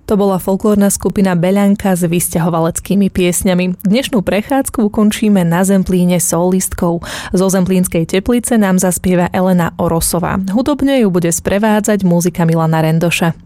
To bola folklórna skupina Beľanka s vysťahovaleckými piesňami. Dnešnú prechádzku ukončíme na Zemplíne solistkou. Zo Zemplínskej Teplice nám zaspieva Elena Orosová. Hudobne ju bude sprevádzať muzika Milana Rendoša.